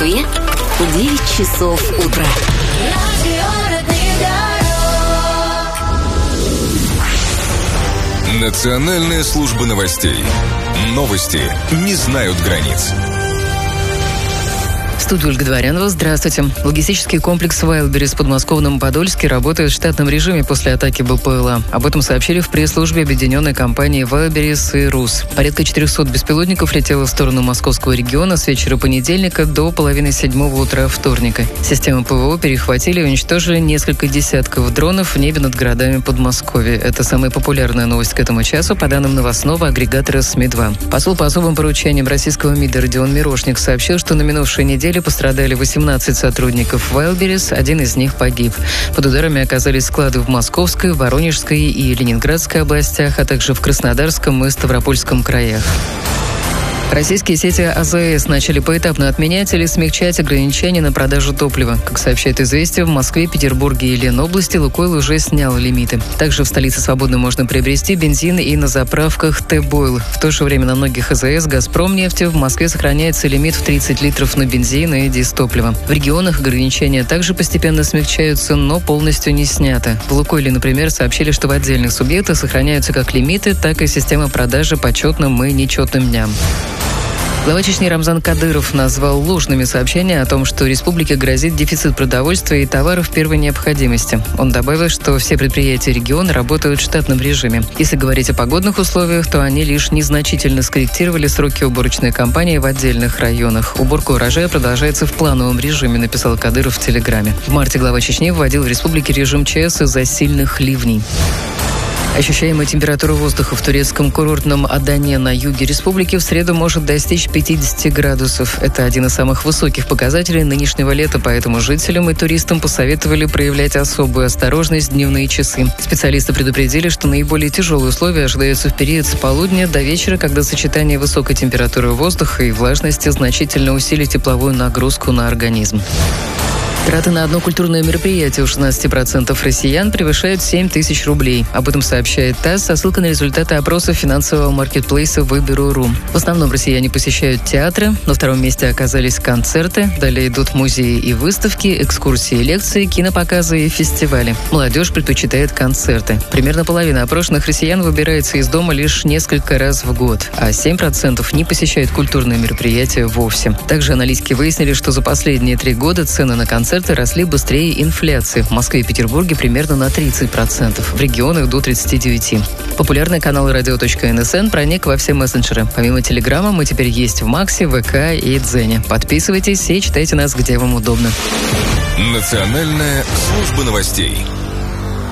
Москве 9 часов утра. Национальная служба новостей. Новости не знают границ. В студии Ольга Дворянова. Здравствуйте. Логистический комплекс Wildberries в подмосковном Подольске работает в штатном режиме после атаки БПЛА. Об этом сообщили в пресс-службе объединенной компании Wildberries и РУС. Порядка 400 беспилотников летело в сторону московского региона с вечера понедельника до половины 7 утра вторника. Системы ПВО перехватили и уничтожили несколько десятков дронов в небе над городами Подмосковья. Это самая популярная новость к этому часу, по данным новостного агрегатора СМИ-2. Посол по особым поручениям российского МИДа Родион Мирошник сообщил, что на минувшей неделе пострадали 18 сотрудников Wildberries, один из них погиб. Под ударами оказались склады в Московской, Воронежской и Ленинградской областях, а также в Краснодарском и Ставропольском краях. Российские сети АЗС начали поэтапно отменять или смягчать ограничения на продажу топлива. Как сообщает «Известия», в Москве, Петербурге и Ленобласти «Лукойл» уже снял лимиты. Также в столице свободно можно приобрести бензин и на заправках Т-Бойл. В то же время на многих АЗС «Газпромнефти» в Москве сохраняется лимит в 30 литров на бензин и дизтопливо. В регионах ограничения также постепенно смягчаются, но полностью не сняты. В «Лукойле», например, сообщили, что в отдельных субъектах сохраняются как лимиты, так и система продажи по четным и нечетным дням. Глава Чечни Рамзан Кадыров назвал ложными сообщения о том, что республике грозит дефицит продовольствия и товаров первой необходимости. Он добавил, что все предприятия региона работают в штатном режиме. Если говорить о погодных условиях, то они лишь незначительно скорректировали сроки уборочной кампании в отдельных районах. Уборка урожая продолжается в плановом режиме, написал Кадыров в Телеграме. В марте глава Чечни вводил в республике режим ЧС из-за сильных ливней. Ощущаемая температура воздуха в турецком курортном Адане на юге республики в среду может достичь 50 градусов. Это один из самых высоких показателей нынешнего лета, поэтому жителям и туристам посоветовали проявлять особую осторожность в дневные часы. Специалисты предупредили, что наиболее тяжелые условия ожидаются в период с полудня до вечера, когда сочетание высокой температуры воздуха и влажности значительно усилит тепловую нагрузку на организм. Траты на одно культурное мероприятие у 16% россиян превышают 7 тысяч рублей. Об этом сообщает ТАСС со ссылкой на результаты опроса финансового маркетплейса «Выберу.ру». В основном россияне посещают театры, на втором месте оказались концерты, далее идут музеи и выставки, экскурсии, лекции, кинопоказы и фестивали. Молодежь предпочитает концерты. Примерно половина опрошенных россиян выбирается из дома лишь несколько раз в год, а 7% не посещают культурные мероприятия вовсе. Также аналитики выяснили, что за последние 3 года цены на концерты росли быстрее инфляции. В Москве и Петербурге примерно на 30%, в регионах до 39%. Популярный канал radio.nsn проник во все мессенджеры. Помимо Телеграма мы теперь есть в Максе, ВК и Дзене. Подписывайтесь и читайте нас, где вам удобно. Национальная служба новостей.